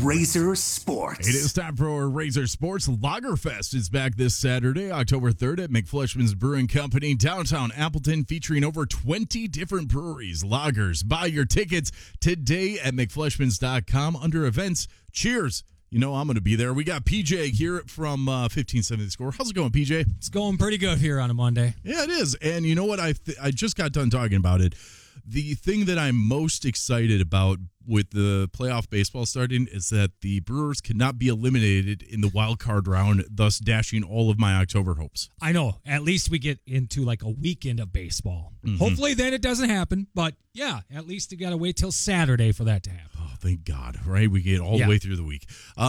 Razor Sports. It is time for Razor Sports. Lagerfest is back this Saturday, October 3rd at McFleshman's Brewing Company, downtown Appleton, featuring over 20 different breweries, lagers. Buy your tickets today at McFleshmans.com under events. Cheers. You know I'm going to be there. We got PJ here from 1570 The Score. How's it going, PJ? It's going pretty good here on a Monday. Yeah, it is. And you know what? I just got done talking about it. The thing that I'm most excited about with the playoff baseball starting is that the Brewers cannot be eliminated in the wild card round, thus dashing all of my October hopes. I know. At least we get into like a weekend of baseball. Mm-hmm. Hopefully then it doesn't happen. But yeah, at least you got to wait till Saturday for that to happen. Oh, thank God, right? We get all the way through the week.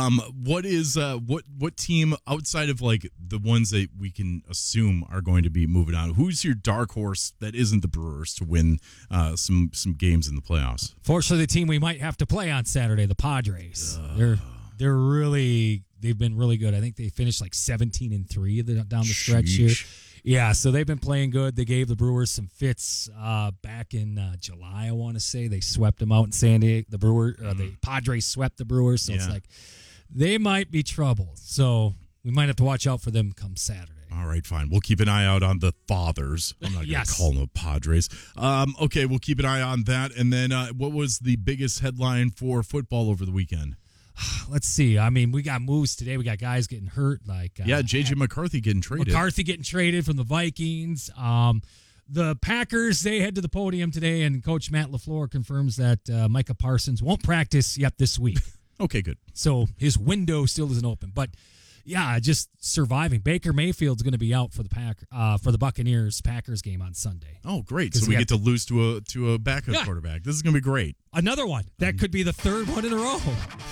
What team outside of like the ones that we can assume are going to be moving on? Who's your dark horse that isn't the Brewers to win some games in the playoffs? Fortunately, the team we might have to play on Saturday, the Padres. They've been really good. I think they finished like 17-3 down the stretch here. Yeah, so they've been playing good. They gave the Brewers some fits back in July, I want to say. They swept them out in San Diego. The Padres swept the Brewers, so it's like they might be trouble. So we might have to watch out for them come Saturday. All right, fine. We'll keep an eye out on the Fathers. I'm not going to call them the Padres. Okay, we'll keep an eye on that. And then what was the biggest headline for football over the weekend? Let's see. I mean, we got moves today. We got guys getting hurt. J.J. McCarthy getting traded. McCarthy getting traded from the Vikings. The Packers, they head to the podium today, and Coach Matt LaFleur confirms that Micah Parsons won't practice yet this week. Okay, good. So his window still isn't open. But yeah, just surviving. Baker Mayfield's going to be out for the Buccaneers Packers game on Sunday. Oh, great! So we get to lose to a backup quarterback. This is going to be great. Another one that could be the third one in a row.